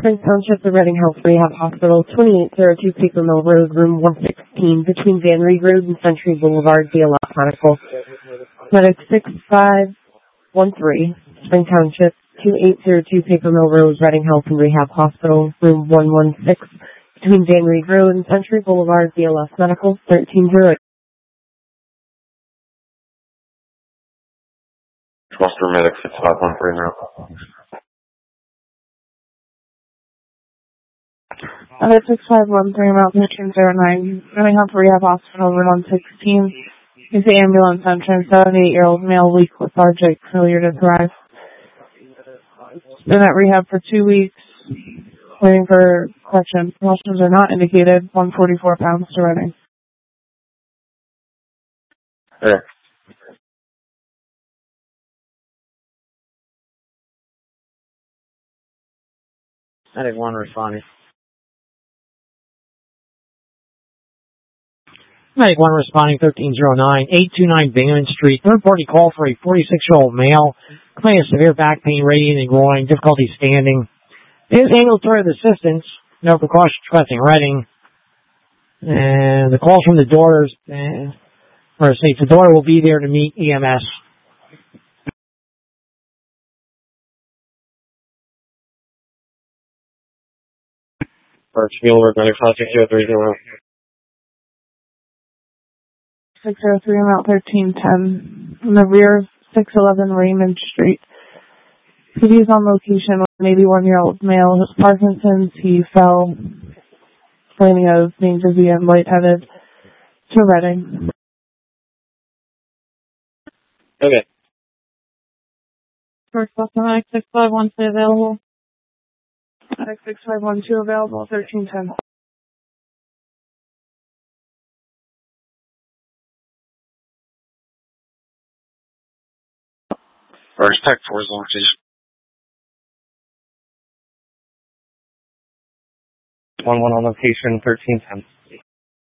Spring Township, the Reading Health Rehab Hospital, 2802 Paper Mill Road, room 116, between Van Reed Road and Century Boulevard, BLS Medical. Medic 6513, Spring Township, 2802 Paper Mill Road, Reading Health and Rehab Hospital, room 116, between Van Reed Road and Century Boulevard, BLS Medical, 1308. Foster Medic 6513 now. Medic 6513, Mount 1309, Reading Health Rehab Hospital, room 116. Is the ambulance entrance, 78-year-old male, weak, lethargic, failure to thrive. Been at rehab for 2 weeks, waiting for correction. Precautions are not indicated. 144 pounds to Reading. Yeah. Medic 1 responding. Medic 1 responding, 1309, 829 Bingham Street. Third party call for a 46-year-old male. Complaining of severe back pain, radiating groin, difficulty standing. Is ambulatory assistance. No precautions requesting Reading. And the calls from the daughters, or states the daughter will be there to meet EMS. First Spielberg, Medic 56030. 603 Mount 1310. In the rear of 611 Raymond Street. He is on location with an 81-year-old male with Parkinson's. He fell, complaining of being dizzy and lightheaded, to Reading. Okay. First bus on Medic 6513 available. Medic 6512 available, 1310. First Tech 4 zone, please. 1-1 on location, 1310.